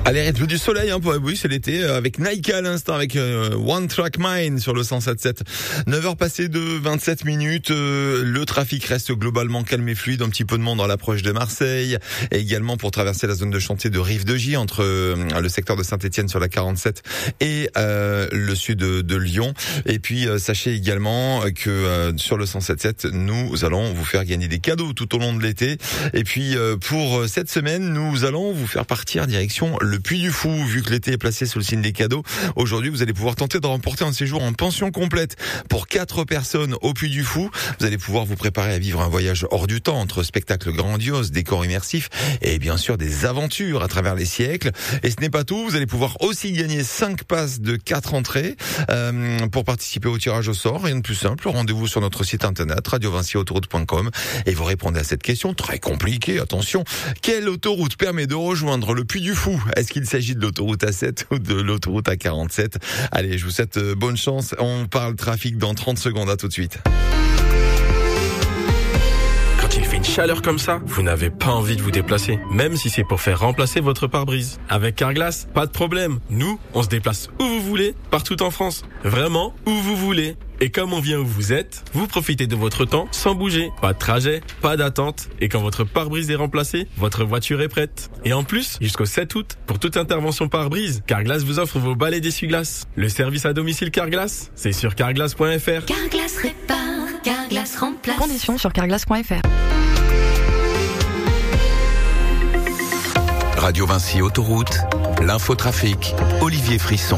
Allez, rythme du soleil, oui, c'est l'été, avec Nike à l'instant, avec One Track Mind sur le 107.7. 9h passées de 27 minutes, le trafic reste globalement calme et fluide, un petit peu de monde à l'approche de Marseille, et également pour traverser la zone de chantier de Rive-de-Gier, entre le secteur de Saint-Étienne sur la 47 et le sud de Lyon. Et puis, sachez également que sur le 107.7, nous allons vous faire gagner des cadeaux tout au long de l'été. Et puis, pour cette semaine, nous allons vous faire partir direction le Puy du Fou, vu que l'été est placé sous le signe des cadeaux. Aujourd'hui, vous allez pouvoir tenter de remporter un séjour en pension complète pour 4 personnes au Puy du Fou. Vous allez pouvoir vous préparer à vivre un voyage hors du temps entre spectacles grandioses, décors immersifs et bien sûr des aventures à travers les siècles. Et ce n'est pas tout, vous allez pouvoir aussi gagner 5 passes de 4 entrées pour participer au tirage au sort. Rien de plus simple, rendez-vous sur notre site internet radiovincyautoroute.com et vous répondez à cette question très compliquée. Attention, quelle autoroute permet de rejoindre le Puy du Fou ? Est-ce qu'il s'agit de l'autoroute A7 ou de l'autoroute A47 ? Allez, je vous souhaite bonne chance. On parle trafic dans 30 secondes. À tout de suite. Quand il fait une chaleur comme ça, vous n'avez pas envie de vous déplacer, même si c'est pour faire remplacer votre pare-brise. Avec Carglass, pas de problème. Nous, on se déplace où vous voulez, partout en France. Vraiment, où vous voulez. Et comme on vient où vous êtes, vous profitez de votre temps sans bouger. Pas de trajet, pas d'attente. Et quand votre pare-brise est remplacé, votre voiture est prête. Et en plus, jusqu'au 7 août, pour toute intervention pare-brise, Carglass vous offre vos balais d'essuie-glace. Le service à domicile Carglass, c'est sur carglass.fr. Carglass répare, Carglass remplace. Conditions sur carglass.fr. Radio Vinci Autoroute, l'infotrafic, Olivier Frisson.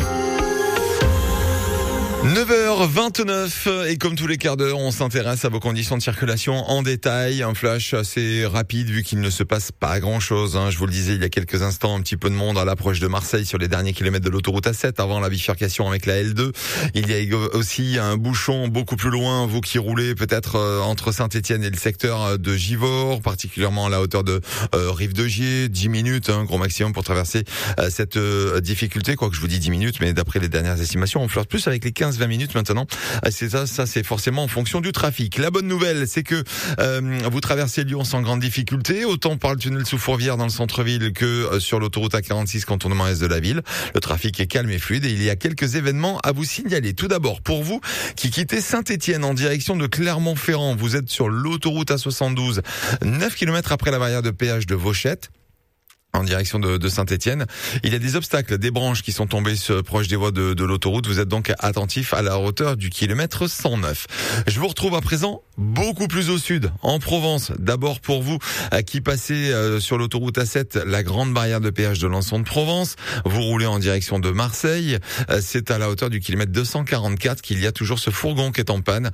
9h29 et comme tous les quarts d'heure, on s'intéresse à vos conditions de circulation en détail. Un flash assez rapide vu qu'il ne se passe pas grand-chose. Je vous le disais il y a quelques instants, un petit peu de monde à l'approche de Marseille sur les derniers kilomètres de l'autoroute A7 avant la bifurcation avec la L2. Il y a aussi un bouchon beaucoup plus loin, vous qui roulez peut-être entre Saint-Étienne et le secteur de Givors, particulièrement à la hauteur de Rive-de-Gier. 10 minutes, gros maximum pour traverser cette difficulté. Quoi que je vous dis 10 minutes, mais d'après les dernières estimations, on flirte plus avec les 15-20 minutes maintenant. C'est ça c'est forcément en fonction du trafic. La bonne nouvelle, c'est que vous traversez Lyon sans grande difficulté, autant par le tunnel sous Fourvière dans le centre-ville que sur l'autoroute A46 contournement est de la ville. Le trafic est calme et fluide et il y a quelques événements à vous signaler. Tout d'abord, pour vous qui quittez Saint-Étienne en direction de Clermont-Ferrand, vous êtes sur l'autoroute A72, 9 km après la barrière de péage de Vauchette. En direction de Saint-Étienne, il y a des obstacles, des branches qui sont tombées proche des voies de l'autoroute. Vous êtes donc attentif à la hauteur du kilomètre 109. Je vous retrouve à présent beaucoup plus au sud, en Provence. D'abord pour vous qui passez sur l'autoroute A7, la grande barrière de péage de Lançon de Provence. Vous roulez en direction de Marseille. C'est à la hauteur du kilomètre 244 qu'il y a toujours ce fourgon qui est en panne.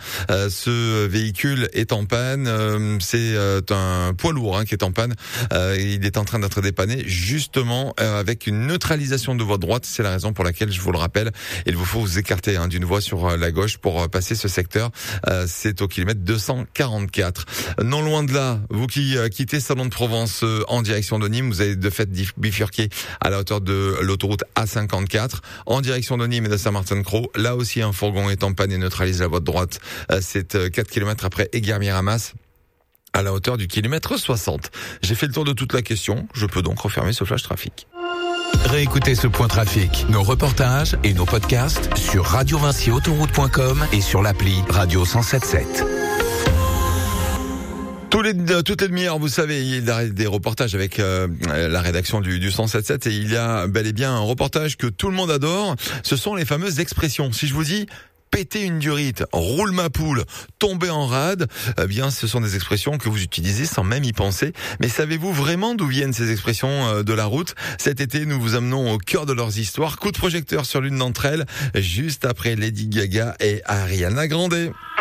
Ce véhicule est en panne. C'est un poids lourd qui est en panne. Il est en train d'être dépanné justement avec une neutralisation de voie droite. C'est la raison pour laquelle, je vous le rappelle, il vous faut vous écarter d'une voie sur la gauche pour passer ce secteur. C'est au kilomètre 244. Non loin de là, vous qui quittez Salon de Provence en direction de Nîmes, vous avez de fait bifurqué à la hauteur de l'autoroute A54 en direction de Nîmes et de Saint-Martin-de-Crau. Là aussi, un fourgon est en panne et neutralise la voie de droite. C'est 4 km après Éguermier-Ramas, à la hauteur du kilomètre 60. J'ai fait le tour de toute la question. Je peux donc refermer ce flash trafic. Réécoutez ce point trafic, nos reportages et nos podcasts sur radiovinciautoroute.com et sur l'appli Radio 107.7. Toutes les demi-heures, vous savez, il y a des reportages avec la rédaction du 107.7 et il y a bel et bien un reportage que tout le monde adore. Ce sont les fameuses expressions. Si je vous dis péter une durite, roule ma poule, tomber en rade, eh bien ce sont des expressions que vous utilisez sans même y penser. Mais savez-vous vraiment d'où viennent ces expressions de la route ? Cet été, nous vous amenons au cœur de leurs histoires. Coup de projecteur sur l'une d'entre elles, juste après Lady Gaga et Ariana Grande.